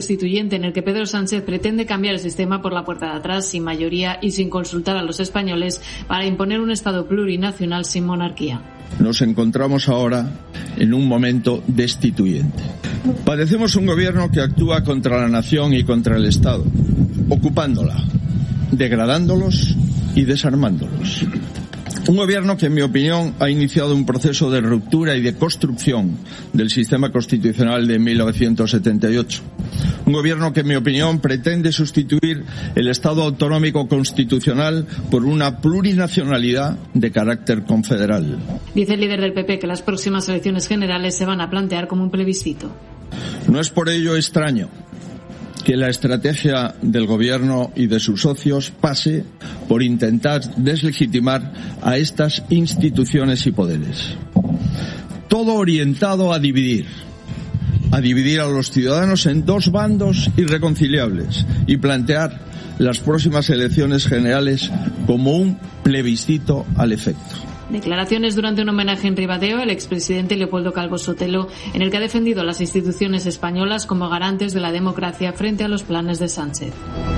constituyente en el que Pedro Sánchez pretende cambiar el sistema por la puerta de atrás, sin mayoría y sin consultar a los españoles, para imponer un Estado plurinacional sin monarquía. Nos encontramos ahora en un momento destituyente. Padecemos un gobierno que actúa contra la nación y contra el Estado, ocupándola, degradándolos y desarmándolos. Un gobierno que, en mi opinión, ha iniciado un proceso de ruptura y de construcción del sistema constitucional de 1978. Un gobierno que, en mi opinión, pretende sustituir el Estado autonómico constitucional por una plurinacionalidad de carácter confederal. Dice el líder del PP que las próximas elecciones generales se van a plantear como un plebiscito. No es por ello extraño que la estrategia del Gobierno y de sus socios pase por intentar deslegitimar a estas instituciones y poderes. Todo orientado a dividir a los ciudadanos en dos bandos irreconciliables y plantear las próximas elecciones generales como un plebiscito al efecto. Declaraciones durante un homenaje en Ribadeo al expresidente Leopoldo Calvo Sotelo, en el que ha defendido las instituciones españolas como garantes de la democracia frente a los planes de Sánchez.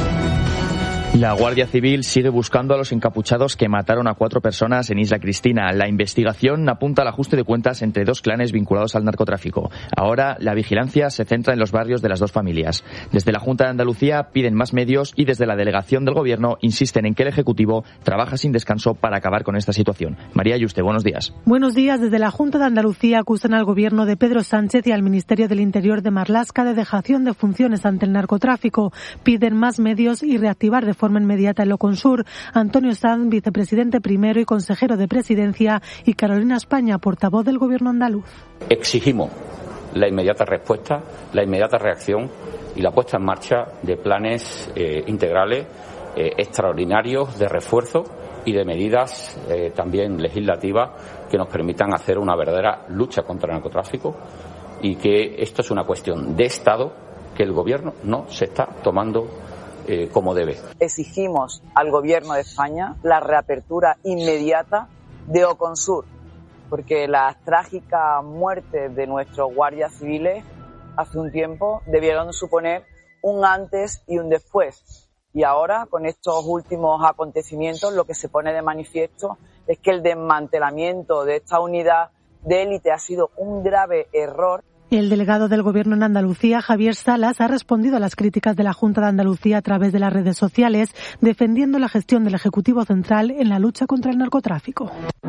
La Guardia Civil sigue buscando a los encapuchados que mataron a 4 personas en Isla Cristina. La investigación apunta al ajuste de cuentas entre 2 clanes vinculados al narcotráfico. Ahora la vigilancia se centra en los barrios de las 2 familias. Desde la Junta de Andalucía piden más medios y desde la delegación del Gobierno insisten en que el Ejecutivo trabaja sin descanso para acabar con esta situación. María Yuste, buenos días. Buenos días. Desde la Junta de Andalucía acusan al Gobierno de Pedro Sánchez y al Ministerio del Interior de Marlaska de dejación de funciones ante el narcotráfico. Piden más medios y reactivar de forma inmediata el Oconsur. Antonio Sanz, vicepresidente primero y consejero de Presidencia, y Carolina España, portavoz del Gobierno andaluz. Exigimos la inmediata respuesta, la inmediata reacción y la puesta en marcha de planes integrales extraordinarios de refuerzo y de medidas también legislativas que nos permitan hacer una verdadera lucha contra el narcotráfico, y que esto es una cuestión de Estado que el Gobierno no se está tomando como debe. Exigimos al Gobierno de España la reapertura inmediata de Oconsur, porque las trágicas muertes de nuestros guardias civiles hace un tiempo debieron suponer un antes y un después. Y ahora, con estos últimos acontecimientos, lo que se pone de manifiesto es que el desmantelamiento de esta unidad de élite ha sido un grave error. El delegado del Gobierno en Andalucía, Javier Salas, ha respondido a las críticas de la Junta de Andalucía a través de las redes sociales, defendiendo la gestión del Ejecutivo Central en la lucha contra el narcotráfico.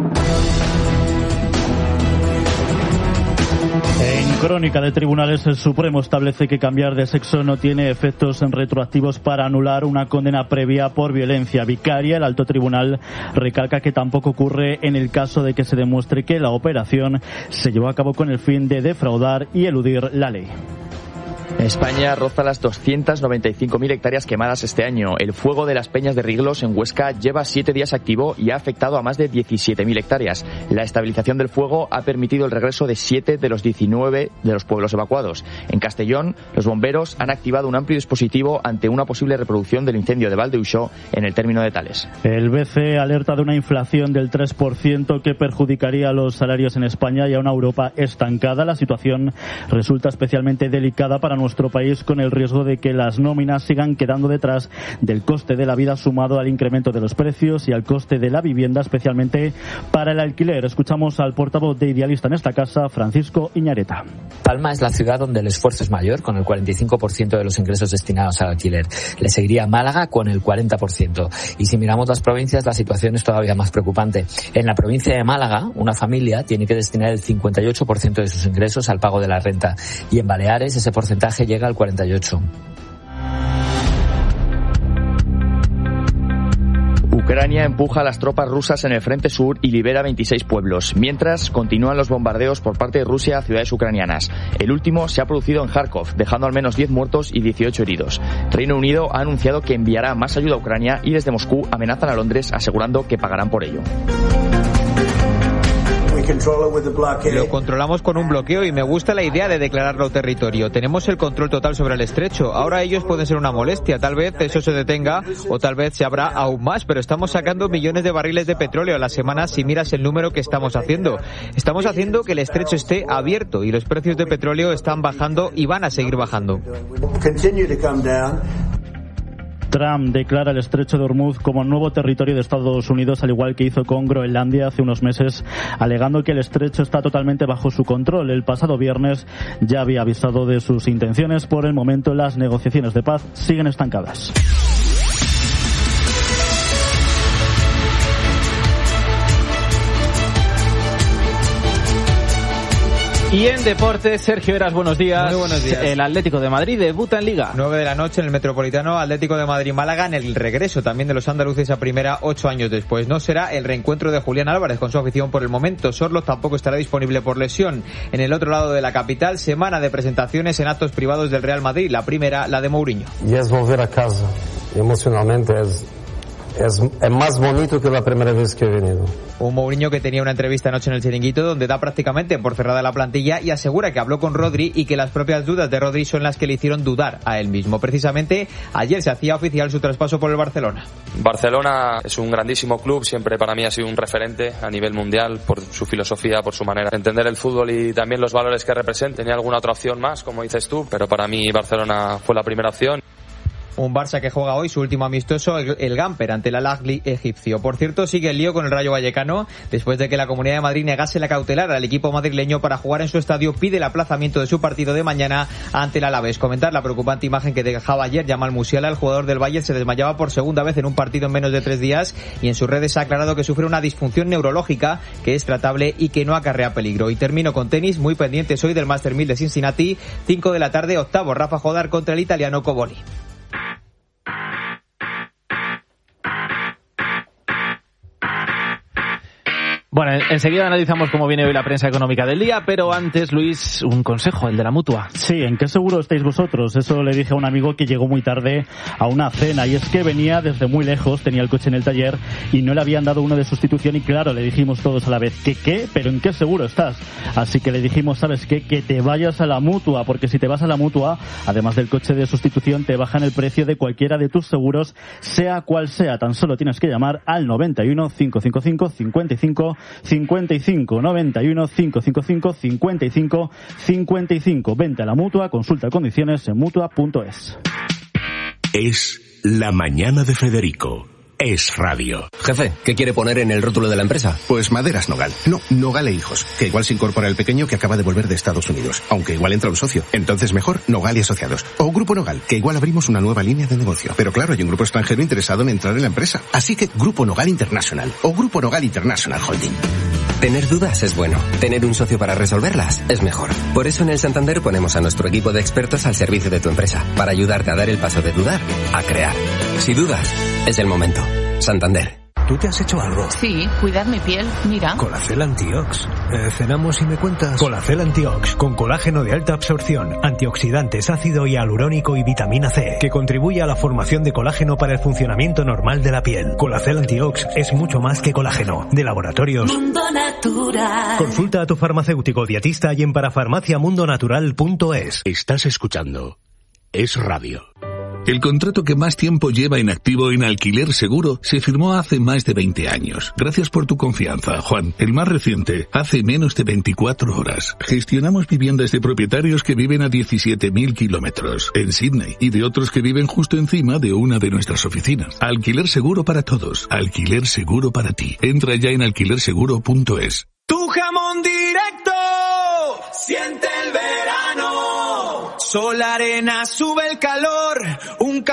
En crónica de tribunales, el Supremo establece que cambiar de sexo no tiene efectos retroactivos para anular una condena previa por violencia vicaria. El alto tribunal recalca que tampoco ocurre en el caso de que se demuestre que la operación se llevó a cabo con el fin de defraudar y eludir la ley. España roza las 295.000 hectáreas quemadas este año. El fuego de las Peñas de Riglos en Huesca lleva 7 días activo y ha afectado a más de 17.000 hectáreas. La estabilización del fuego ha permitido el regreso de 7 de los 19 de los pueblos evacuados. En Castellón, los bomberos han activado un amplio dispositivo ante una posible reproducción del incendio de Valdeuxó en el término de Tales. El BCE alerta de una inflación del 3% que perjudicaría los salarios en España y a una Europa estancada. La situación resulta especialmente delicada para nuestro país, con el riesgo de que las nóminas sigan quedando detrás del coste de la vida sumado al incremento de los precios y al coste de la vivienda, especialmente para el alquiler. Escuchamos al portavoz de Idealista en esta casa, Francisco Iñareta. Palma es la ciudad donde el esfuerzo es mayor, con el 45% de los ingresos destinados al alquiler. Le seguiría Málaga con el 40%. Y si miramos las provincias, la situación es todavía más preocupante. En la provincia de Málaga, una familia tiene que destinar el 58% de sus ingresos al pago de la renta. Y en Baleares ese porcentaje llega al 48%. Ucrania empuja a las tropas rusas en el frente sur y libera 26 pueblos, mientras continúan los bombardeos por parte de Rusia a ciudades ucranianas. El último se ha producido en Kharkov, dejando al menos 10 muertos y 18 heridos. Reino Unido ha anunciado que enviará más ayuda a Ucrania y desde Moscú amenazan a Londres asegurando que pagarán por ello. Lo controlamos con un bloqueo y me gusta la idea de declararlo territorio. Tenemos el control total sobre el estrecho. Ahora ellos pueden ser una molestia. Tal vez eso se detenga o tal vez se abra aún más, pero estamos sacando millones de barriles de petróleo a la semana si miras el número que estamos haciendo. Estamos haciendo que el estrecho esté abierto y los precios de petróleo están bajando y van a seguir bajando. Trump declara el estrecho de Hormuz como nuevo territorio de Estados Unidos, al igual que hizo con Groenlandia hace unos meses, alegando que el estrecho está totalmente bajo su control. El pasado viernes ya había avisado de sus intenciones. Por el momento, las negociaciones de paz siguen estancadas. Y en deportes, Sergio Heras, buenos días. Muy buenos días. El Atlético de Madrid debuta en Liga. 9 de la noche en el Metropolitano, Atlético de Madrid-Málaga, en el regreso también de los andaluces a primera 8 años después. No será el reencuentro de Julián Álvarez con su afición por el momento. Sorloz tampoco estará disponible por lesión. En el otro lado de la capital, semana de presentaciones en actos privados del Real Madrid. La primera, la de Mourinho. Y es volver a casa. Emocionalmente es más bonito que la primera vez que he venido. Un Mourinho que tenía una entrevista anoche en el Chiringuito donde da prácticamente por cerrada la plantilla y asegura que habló con Rodri y que las propias dudas de Rodri son las que le hicieron dudar a él mismo. Precisamente ayer se hacía oficial su traspaso por el Barcelona. Barcelona es un grandísimo club, siempre para mí ha sido un referente a nivel mundial por su filosofía, por su manera de entender el fútbol y también los valores que representa. Tenía alguna otra opción más, como dices tú, pero para mí Barcelona fue la primera opción. Un Barça que juega hoy su último amistoso, el Gamper, ante el Al-Ahly egipcio. Por cierto, sigue el lío con el Rayo Vallecano. Después de que la Comunidad de Madrid negase la cautelar al equipo madrileño para jugar en su estadio, pide el aplazamiento de su partido de mañana ante el Alavés. Comentar la preocupante imagen que dejaba ayer Yamal Musiala, el jugador del Bayern, se desmayaba por segunda vez en un partido en menos de 3 días y en sus redes ha aclarado que sufre una disfunción neurológica que es tratable y que no acarrea peligro. Y termino con tenis, muy pendientes hoy del Master 1000 de Cincinnati, 5 de la tarde, octavo, Rafa Jodar contra el italiano Coboli. Bueno, enseguida analizamos cómo viene hoy la prensa económica del día, pero antes, Luis, un consejo, el de la Mutua. Sí, ¿en qué seguro estáis vosotros? Eso le dije a un amigo que llegó muy tarde a una cena, y es que venía desde muy lejos, tenía el coche en el taller y no le habían dado uno de sustitución, y claro, le dijimos todos a la vez, ¿qué? ¿Pero en qué seguro estás? Así que le dijimos, ¿sabes qué? Que te vayas a la Mutua, porque si te vas a la Mutua, además del coche de sustitución, te bajan el precio de cualquiera de tus seguros, sea cual sea. Tan solo tienes que llamar al 91 555 55 55 91 555 55 55. Vente a la Mutua, consulta condiciones en Mutua.es. Es la mañana de Federico. Es radio. Jefe, ¿qué quiere poner en el rótulo de la empresa? Pues Maderas Nogal. No, Nogal e Hijos, que igual se incorpora el pequeño que acaba de volver de Estados Unidos, aunque igual entra un socio. Entonces mejor Nogal y Asociados. O Grupo Nogal, que igual abrimos una nueva línea de negocio. Pero claro, hay un grupo extranjero interesado en entrar en la empresa. Así que Grupo Nogal International o Grupo Nogal International Holding. Tener dudas es bueno. Tener un socio para resolverlas es mejor. Por eso en el Santander ponemos a nuestro equipo de expertos al servicio de tu empresa, para ayudarte a dar el paso de dudar a crear. Si dudas, es el momento. Santander. ¿Tú te has hecho algo? Sí, cuidar mi piel, mira. Colacel Antiox. Cenamos y me cuentas. Colacel Antiox, con colágeno de alta absorción, antioxidantes, ácido hialurónico y vitamina C, que contribuye a la formación de colágeno para el funcionamiento normal de la piel. Colacel Antiox es mucho más que colágeno. De Laboratorios Mundo Natural. Consulta a tu farmacéutico dietista y en parafarmaciamundonatural.es. Estás escuchando Es Radio. El contrato que más tiempo lleva en activo en Alquiler Seguro se firmó hace más de 20 años. Gracias por tu confianza, Juan. El más reciente, hace menos de 24 horas. Gestionamos viviendas de propietarios que viven a 17.000 kilómetros en Sydney y de otros que viven justo encima de una de nuestras oficinas. Alquiler Seguro para todos. Alquiler Seguro para ti. Entra ya en alquilerseguro.es. Tu jamón directo, siente el verano. Sol, arena, sube el calor. Un